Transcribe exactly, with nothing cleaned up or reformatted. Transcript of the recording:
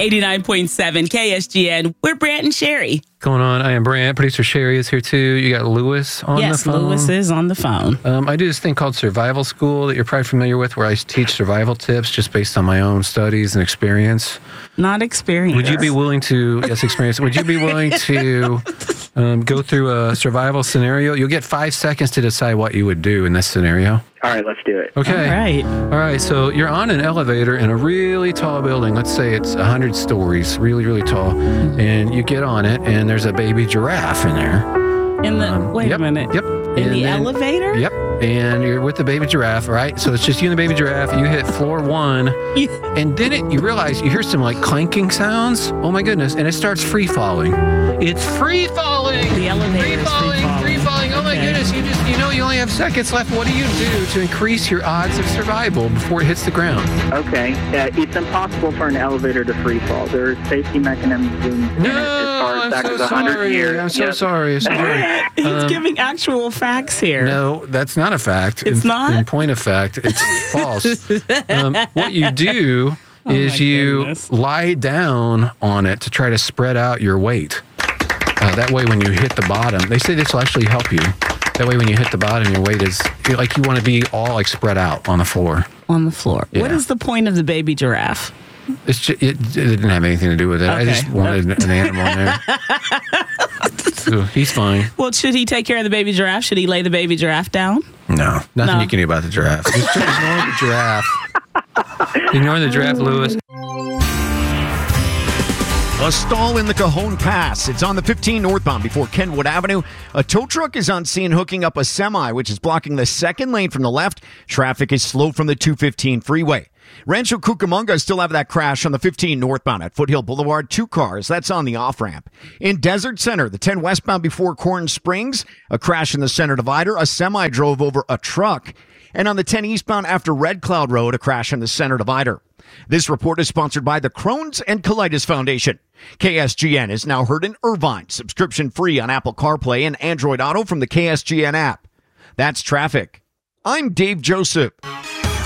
eighty-nine point seven K S G N. We're Brant and Sherry. Going on. I am Brant. Producer Sherry is here too. You got Lewis on yes, the phone. Yes, Lewis is on the phone. Um, I do this thing called Survival School that you're probably familiar with, where I teach survival tips just based on my own studies and experience. Not experience. Would you be willing to, yes, experience, would you be willing to um, go through a survival scenario? You'll get five seconds to decide what you would do in this scenario. All right, let's do it. Okay. All right. All right, so you're on an elevator in a really tall building. Let's say it's one hundred stories, really, really tall. And you get on it, and there's a baby giraffe in there. In the, Um, wait yep, a minute. Yep. In And the then- elevator? Yep. And you're with the baby giraffe, right? So it's just you and the baby giraffe. You hit floor one, and then it, you realize you hear some like clanking sounds. Oh my goodness! And it starts free falling. It's free falling. The elevator free is falling, free-falling. free falling. Oh my Okay. goodness! You just you know you only have seconds left. What do you do to increase your odds of survival before it hits the ground? Okay. Uh, it's impossible for an elevator to free fall. There are safety mechanisms in, in it as far as I'm back so as one hundred sorry. years. I'm so Yes. sorry. I'm so sorry. He's Um, giving actual facts here. No, that's not a fact. It's in, not? In point of fact, it's false. Um, what you do Oh is my you goodness. lie down on it to try to spread out your weight. Uh, that way, when you hit the bottom, they say this will actually help you. That way, when you hit the bottom, your weight is like you want to be all like spread out on the floor. On the floor. Yeah. What is the point of the baby giraffe? It's just, it, it didn't have anything to do with it. I Okay. just wanted an animal in there. So he's fine. Well, should he take care of the baby giraffe? Should he lay the baby giraffe down? No, nothing No. you can do about the giraffe. Just ignore the giraffe. Ignore the giraffe, Lewis. A stall in the Cajon Pass. It's on the fifteen northbound before Kenwood Avenue. A tow truck is on scene hooking up a semi, which is blocking the second lane from the left. Traffic is slow from the two fifteen freeway. Rancho Cucamonga still have that crash on the fifteen northbound at Foothill Boulevard. Two cars. That's on the off-ramp. In Desert Center, the ten westbound before Corn Springs, a crash in the center divider. A semi drove over a truck. And on the ten eastbound after Red Cloud Road, a crash in the center divider. This report is sponsored by the Crohn's and Colitis Foundation. K S G N is now heard in Irvine, subscription free on Apple CarPlay and Android Auto from the K S G N app. That's traffic. I'm Dave Joseph.